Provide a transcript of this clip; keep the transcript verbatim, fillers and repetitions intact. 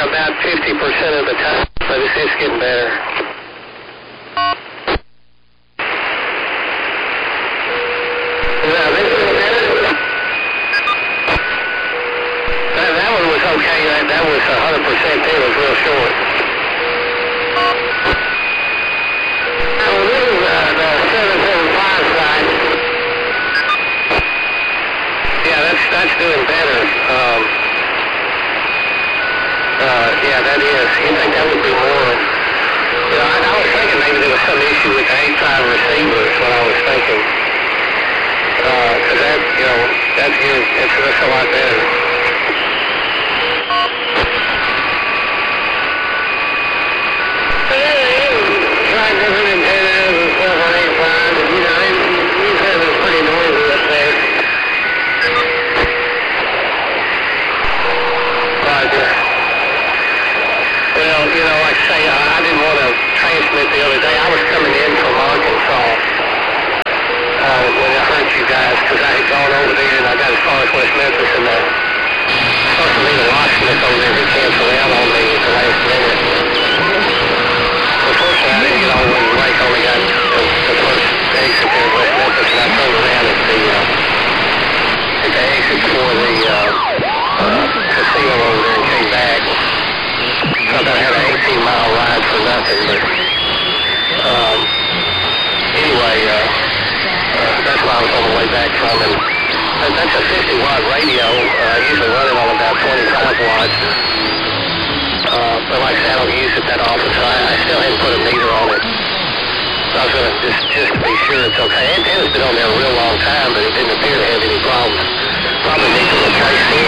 about fifty percent of the time, but it's, it's getting better. Now, this is better. That, that one was okay. That, that was one hundred percent. It was real short. Now, this is uh, the seven seven five side. Yeah, that's that's doing better. Um, uh, yeah, that is. You think that would be more? You know, I, I was thinking maybe there was some issue with the eight five receiver. Is what I was thinking. Because uh, that, you know, that's good. It's, that's a lot better. Tried different antennas and stuff on eight five, and you know, you've had it pretty noisy up there. Roger. Well, you know, like I say, I, I didn't want to transmit the other day. I was coming in from Arkansas uh, when I heard you guys, because I had gone over there and I got as far as West Memphis, and uh, supposed to leave a locksmith over there. He canceled out on me at the last minute. Unfortunately, I didn't get all the way to the lake. I only got the, the first exit there in West Memphis, and I turned around at the, uh, at the exit for the uh, uh, casino over there and came back. So I about had an eighteen mile ride for nothing, but um, anyway, uh, uh, that's why I was on the way back from him. That, that's a fifty watt radio, uh, usually running on about twenty-five watts. Uh, but like I said, I don't use it that often, so I, I still hadn't put a meter on it. So I was going to, just, just to be sure it's okay. Antenna's been on there a real long time, but it didn't appear to have any problems. Probably need to replace the